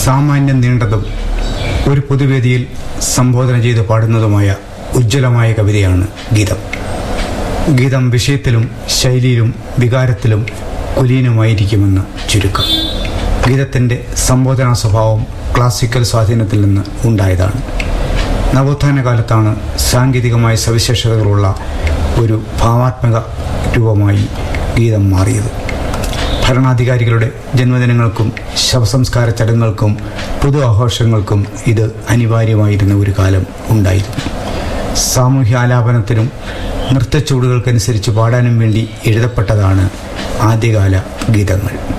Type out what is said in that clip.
സാമാന്യം നീണ്ടതും ഒരു പൊതുവേദിയിൽ സംബോധന ചെയ്ത് പാടുന്നതുമായ ഉജ്ജ്വലമായ കവിതയാണ് ഗീതം. ഗീതം വിഷയത്തിലും ശൈലിയിലും വികാരത്തിലും കുലീനമായിരിക്കുമെന്ന് ചുരുക്കം. ഗീതത്തിൻ്റെ സംബോധനാ സ്വഭാവം ക്ലാസിക്കൽ സ്വാധീനത്തിൽ നിന്ന് ഉണ്ടായതാണ്. നവോത്ഥാന കാലത്താണ് സാങ്കേതികമായ സവിശേഷതകളുള്ള ഒരു ഭാവാത്മക രൂപമായി ഗീതം മാറിയത്. ഭരണാധികാരികളുടെ ജന്മദിനങ്ങൾക്കും ശവസംസ്കാര ചടങ്ങുകൾക്കും പൊതു ആഘോഷങ്ങൾക്കും ഇത് അനിവാര്യമായിരുന്ന ഒരു കാലം ഉണ്ടായിരുന്നു. സാമൂഹ്യ ആലാപനത്തിനും നൃത്തച്ചുവടുകൾക്കനുസരിച്ച് പാടാനും വേണ്ടി എഴുതപ്പെട്ടതാണ് ആദ്യകാല ഗീതങ്ങൾ.